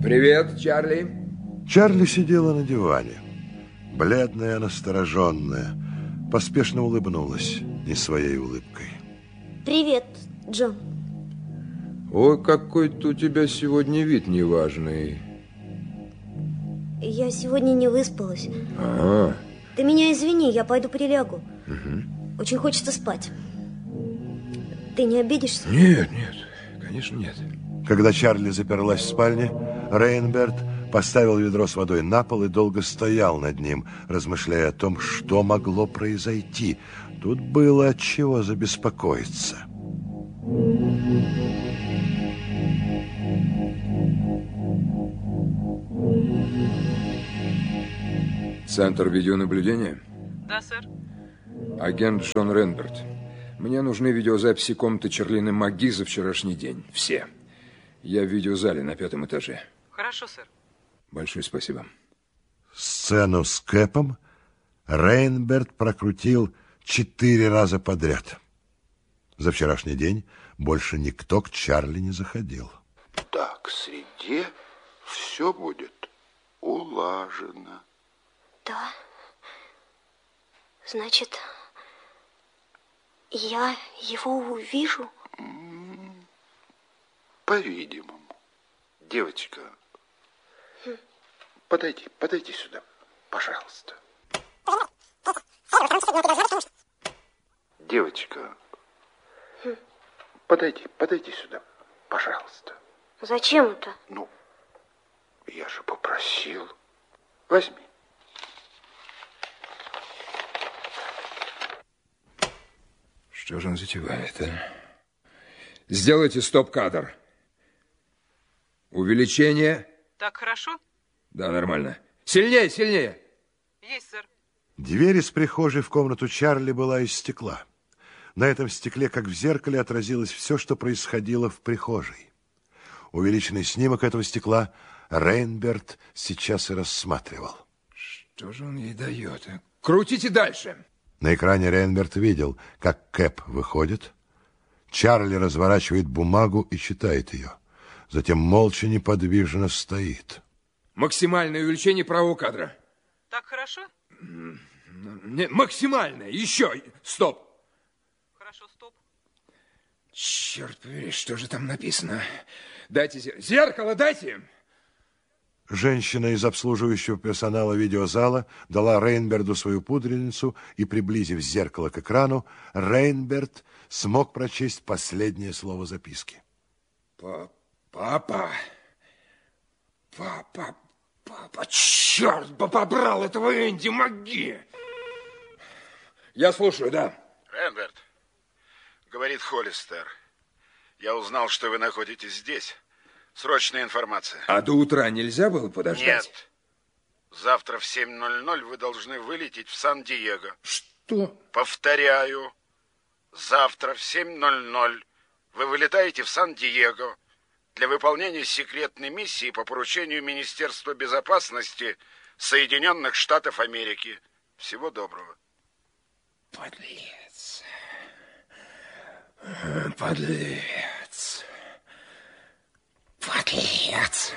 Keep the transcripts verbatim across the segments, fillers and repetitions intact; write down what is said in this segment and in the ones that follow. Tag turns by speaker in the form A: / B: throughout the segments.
A: Привет, Чарли.
B: Чарли сидела на диване, бледная, настороженная, поспешно улыбнулась не своей улыбкой.
C: Привет, Джон.
A: Ой, какой-то у тебя сегодня вид неважный.
C: Я сегодня не выспалась.
A: А-а.
C: Ты меня извини, я пойду прилягу.
A: Угу.
C: Очень хочется спать. Ты не обидишься?
A: Нет, нет, конечно нет.
B: Когда Чарли заперлась в спальне, Рейнберт поставил ведро с водой на пол и долго стоял над ним, размышляя о том, что могло произойти. Тут было от чего забеспокоиться.
A: Центр видеонаблюдения?
D: Да, сэр.
A: Агент Джон Рейнберт. Мне нужны видеозаписи комнаты Чарлины МакГи за вчерашний день. Все. Я в видеозале на пятом этаже.
D: Хорошо, сэр.
A: Большое спасибо.
B: Сцену с Кэпом Рейнберт прокрутил четыре раза подряд. За вчерашний день больше никто к Чарли не заходил.
E: Так, среде все будет улажено.
C: Да. Значит, я его увижу?
E: По-видимому. Девочка, хм. подойди, подойди сюда, пожалуйста. Девочка, хм. подойди, подойди сюда, пожалуйста.
C: Зачем это?
E: Ну, я же попросил. Возьми.
A: Что же он затевает, а? Сделайте стоп-кадр. Увеличение.
D: Так хорошо?
A: Да, нормально. Сильнее, сильнее.
D: Есть, сэр.
B: Дверь из прихожей в комнату Чарли была из стекла. На этом стекле, как в зеркале, отразилось все, что происходило в прихожей. Увеличенный снимок этого стекла Рейнберт сейчас и рассматривал.
A: Что же он ей дает? А? Крутите дальше.
B: На экране Рейнберт видел, как Кэп выходит. Чарли разворачивает бумагу и читает ее. Затем молча неподвижно стоит.
A: Максимальное увеличение правого кадра.
D: Так хорошо?
A: Не, максимальное. Еще. Стоп.
D: Хорошо, стоп.
A: Черт побери, что же там написано? Дайте зеркало. Зеркало дайте.
B: Женщина из обслуживающего персонала видеозала дала Рейнберту свою пудреницу, и, приблизив зеркало к экрану, Рейнберт смог прочесть последнее слово записки.
A: Папа, папа, папа, черт бы побрал этого Энди МакГи. Я слушаю, да.
E: Рейнберт, говорит Холлистер, я узнал, что вы находитесь здесь. Срочная информация.
A: А до утра нельзя было подождать?
E: Нет. Завтра в семь ноль ноль вы должны вылететь в Сан-Диего.
A: Что?
E: Повторяю. Завтра в семь ноль ноль вы вылетаете в Сан-Диего для выполнения секретной миссии по поручению Министерства безопасности Соединенных Штатов Америки. Всего доброго.
A: Подлец. Подлец. Подлец.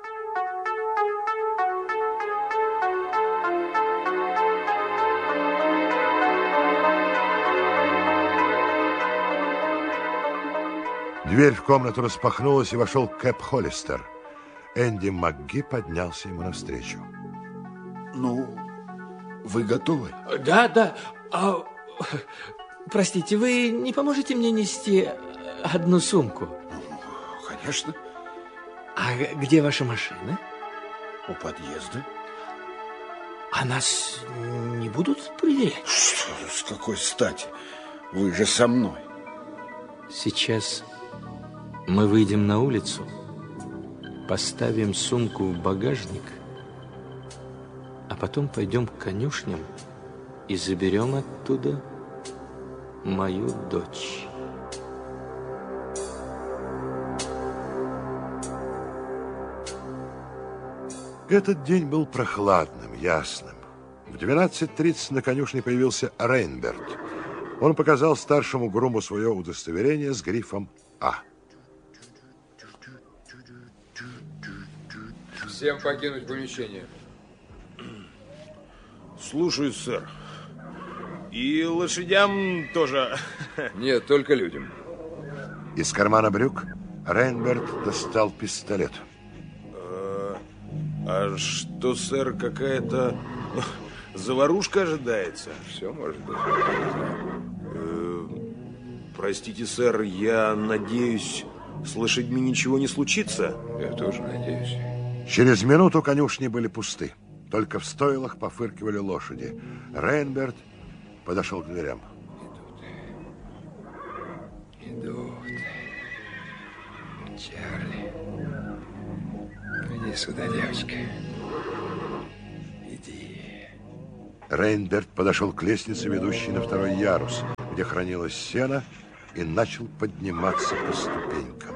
B: Дверь в комнату распахнулась, и вошел Кэп Холлистер. Энди МакГи поднялся ему навстречу.
E: Ну, вы готовы?
F: Да, да. А, простите, вы не поможете мне нести одну сумку?
E: Конечно.
F: А где ваша машина?
E: У подъезда.
F: А нас не будут проверять?
E: Что, с какой стати? Вы же со мной.
F: Сейчас мы выйдем на улицу, поставим сумку в багажник, а потом пойдем к конюшням и заберем оттуда мою дочь.
B: Этот день был прохладным, ясным. В двенадцать тридцать на конюшне появился Рейнберт. Он показал старшему груму свое удостоверение с грифом «А».
A: Всем покинуть помещение.
G: Слушаюсь, сэр. И лошадям тоже.
A: Нет, только людям.
B: Из кармана брюк Рейнберт достал пистолет.
G: А, а что, сэр, какая-то заварушка ожидается?
A: Все может быть.
G: Э, простите, сэр, я надеюсь, с лошадьми ничего не случится?
A: Я тоже надеюсь. Через
B: минуту конюшни были пусты. Только в стойлах пофыркивали лошади. Рейнберт подошел к дверям.
A: Идут. Идут. Чарли. Иди сюда, девочка. Иди.
B: Рейнберт подошел к лестнице, ведущей на второй ярус, где хранилось сено, и начал подниматься по ступенькам.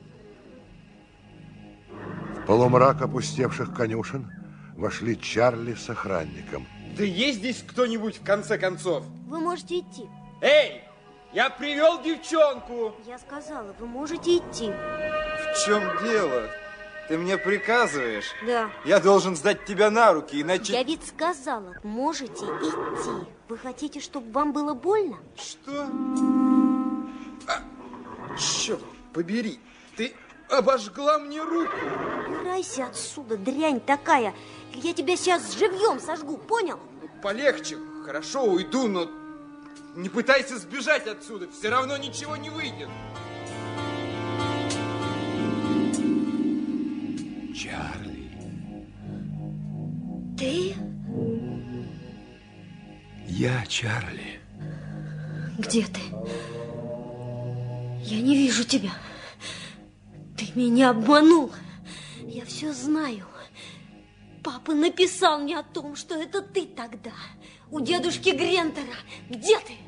B: В полумрак опустевших конюшен вошли Чарли с охранником.
H: Да есть здесь кто-нибудь в конце концов?
C: Вы можете идти.
H: Эй, я привел девчонку.
C: Я сказала, вы можете идти.
H: В чем дело? Ты мне приказываешь?
C: Да.
H: Я должен сдать тебя на руки, иначе...
C: Я ведь сказала, можете идти. Вы хотите, чтобы вам было больно?
H: Что? А, черт побери, ты обожгла мне руку.
C: Убирайся отсюда, дрянь такая. Я тебя сейчас живьем сожгу, понял?
H: Полегче, хорошо, уйду, но не пытайся сбежать отсюда, все равно ничего не выйдет.
A: Чарли.
C: Ты?
A: Я Чарли.
C: Где ты? Я не вижу тебя. Ты меня обманул. Я все знаю. Папа написал мне о том, что это ты тогда, у дедушки Грентера. Где ты?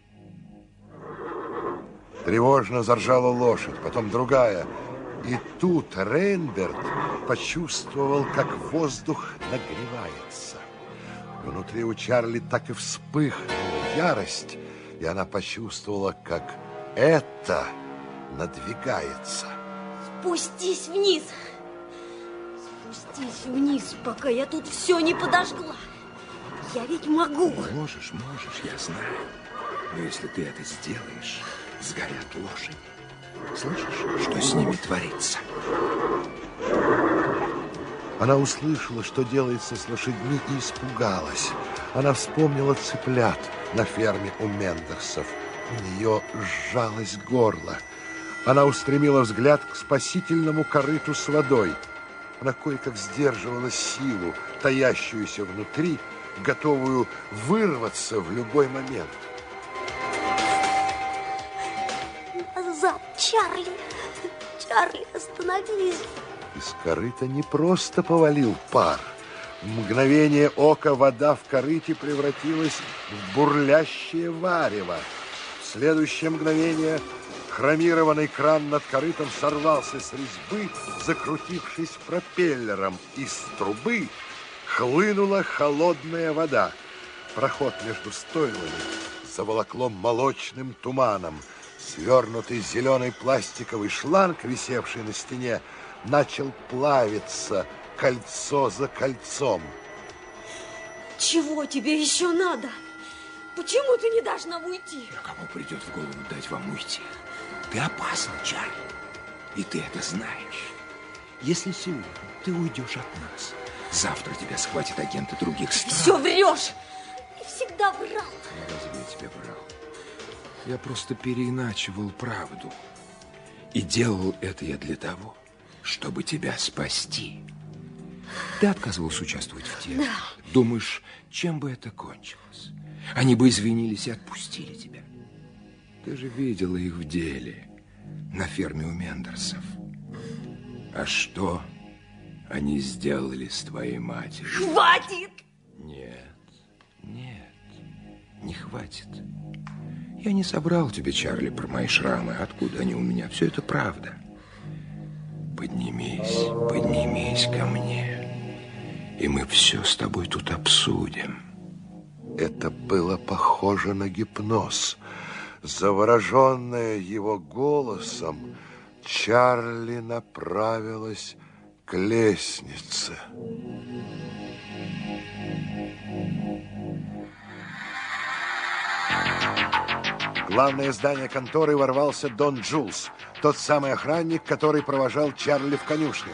B: Тревожно заржала лошадь, потом другая. И тут Рейнберт почувствовал, как воздух нагревается. Внутри у Чарли так и вспыхнула ярость, и она почувствовала, как это надвигается.
C: Спустись вниз. Спустись вниз, пока я тут все не подожгла. Я ведь могу.
A: Можешь, можешь, я знаю. Но если ты это сделаешь, сгорят лошади. Слышишь, что с ними творится?
B: Она услышала, что делается с лошадьми, и испугалась. Она вспомнила цыплят на ферме у Мендерсов. У нее сжалось горло. Она устремила взгляд к спасительному корыту с водой. Она кое-как сдерживала силу, таящуюся внутри, готовую вырваться в любой момент.
C: Назад, Чарли! Чарли, остановись!
B: Из корыта не просто повалил пар. В мгновение ока вода в корыте превратилась в бурлящее варево. В следующее мгновение хромированный кран над корытом сорвался с резьбы, закрутившись пропеллером. Из трубы хлынула холодная вода. Проход между стойлами заволокло молочным туманом. Свернутый зеленый пластиковый шланг, висевший на стене, начал плавиться кольцо за кольцом.
C: Чего тебе еще надо? Почему ты не дашь нам уйти?
A: А кому придет в голову дать вам уйти? Ты опасен, Чарли. И ты это знаешь. Если сегодня ты уйдешь от нас, завтра тебя схватят агенты других стран.
C: Все врешь! Ты всегда врал.
A: Разве я тебе врал? Я просто переиначивал правду. И делал это я для того, чтобы тебя спасти. Ты отказывался участвовать в деле.
C: Да.
A: Думаешь, чем бы это кончилось? Они бы извинились и отпустили тебя. Ты же видела их в деле на ферме у Мендерсов. А что они сделали с твоей матерью?
C: Хватит!
A: Нет, нет, не хватит. Я не собрал тебе, Чарли, про мои шрамы. Откуда они у меня? Все это правда. Поднимись, поднимись ко мне, и мы все с тобой тут обсудим.
B: Это было похоже на гипноз. Завороженная его голосом, Чарли направилась к лестнице. В главное здание конторы ворвался Дон Джулс, тот самый охранник, который провожал Чарли в конюшню.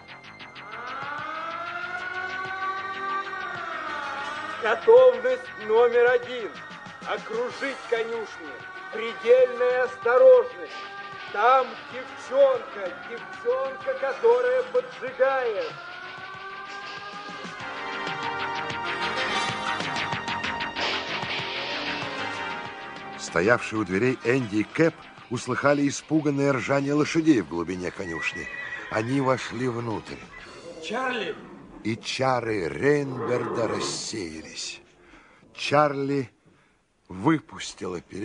I: Готовность номер один. Окружить конюшню. Предельная осторожность. Там девчонка, девчонка, которая поджигает.
B: Стоявшие у дверей Энди и Кэп услыхали испуганное ржание лошадей в глубине конюшни. Они вошли внутрь.
F: Чарли!
B: И чары Рейнберда рассеялись. Чарли выпустила перед